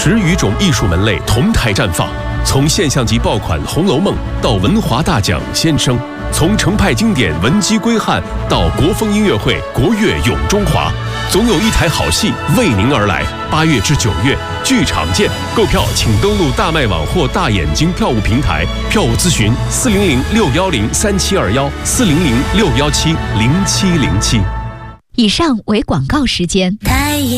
10余种艺术门类同台绽放，从现象级爆款《红楼梦》到文华大奖先声，从程派经典《文姬归汉》到国风音乐会《国乐咏中华》，总有一台好戏为您而来。8月至9月，剧场见！购票请登录大麦网或大眼睛票务平台，票务咨询400-610-3721，400-617-0707。 以上为广告时间。